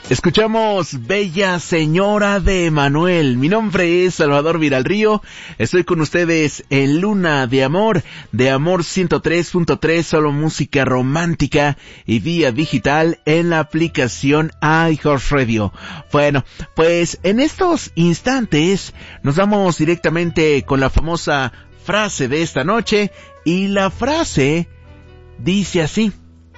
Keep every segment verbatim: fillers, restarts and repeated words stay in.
Escuchamos Bella Señora de Emanuel. Mi nombre es Salvador Viralrío. Estoy con ustedes en Luna de Amor, de Amor ciento tres punto tres, solo música romántica y vía digital en la aplicación iHeartRadio. Bueno, pues en estos instantes nos vamos directamente con la famosa frase de esta noche, y la frase dice así: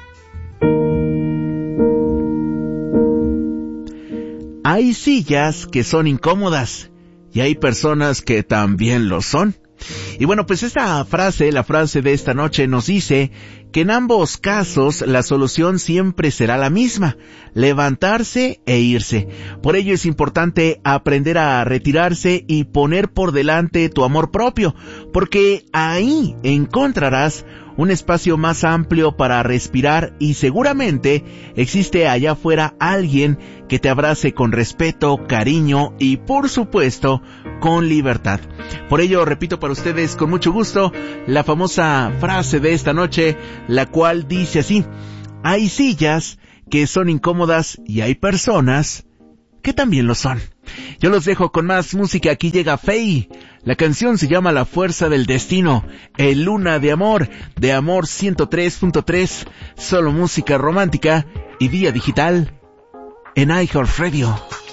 hay sillas que son incómodas y hay personas que también lo son. Y bueno, pues esta frase, la frase de esta noche nos dice que en ambos casos la solución siempre será la misma: levantarse e irse. Por ello es importante aprender a retirarse y poner por delante tu amor propio, porque ahí encontrarás un espacio más amplio para respirar y seguramente existe allá afuera alguien que te abrace con respeto, cariño y por supuesto con libertad. Por ello repito para ustedes con mucho gusto la famosa frase de esta noche, la cual dice así: hay sillas que son incómodas y hay personas que también lo son. Yo los dejo con más música. Aquí llega Faye. La canción se llama La Fuerza del Destino, en Luna de Amor, de Amor ciento tres punto tres, solo música romántica y vía digital en iHeartRadio.